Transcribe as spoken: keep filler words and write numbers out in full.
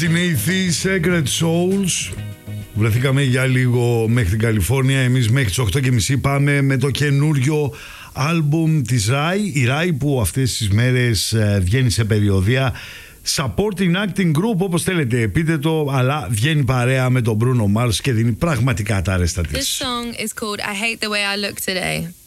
είναι η The Secret Souls. Βρεθήκαμε για λίγο μέχρι την Καλιφόρνια. Εμείς μέχρι τις οκτώ και μισή πάμε με το καινούριο άλμπουμ της Rai. Η Rai που αυτές τις μέρες βγαίνει σε περιοδεία supporting acting group, όπως θέλετε πείτε το, αλλά βγαίνει παρέα με τον Bruno Mars και δίνει πραγματικά τα αρέστα της. This song is called I Hate the Way I Look Today.